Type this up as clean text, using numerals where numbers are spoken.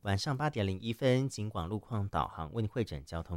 晚上8点01分，警广路况导航为您会诊交通